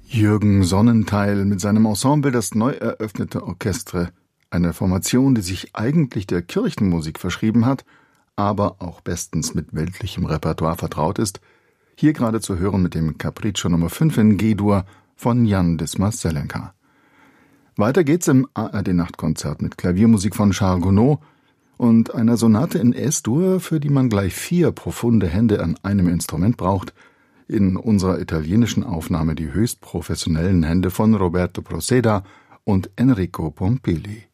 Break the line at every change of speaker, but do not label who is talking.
Jürgen Sonnentheil mit seinem Ensemble Das neu eröffnete Orchestre, eine Formation, die sich eigentlich der Kirchenmusik verschrieben hat, aber auch bestens mit weltlichem Repertoire vertraut ist, hier gerade zu hören mit dem Capriccio Nummer 5 in G-Dur von Jan Dismas-Zelenka. Weiter geht's im ARD-Nachtkonzert mit Klaviermusik von Charles Gounod und einer Sonate in S-Dur, für die man gleich 4 profunde Hände an einem Instrument braucht, in unserer italienischen Aufnahme die höchst professionellen Hände von Roberto Proceda und Enrico Pompili.